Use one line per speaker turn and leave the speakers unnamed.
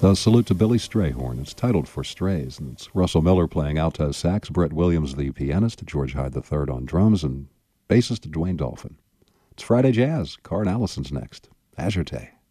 A salute to Billy Strayhorn. It's titled For Strays, and it's Russell Miller playing alto sax, Brett Williams the pianist, George Hyde III on drums, and bassist Dwayne Dolphin. It's Friday Jazz. Carl Allison's next. Azure Tay.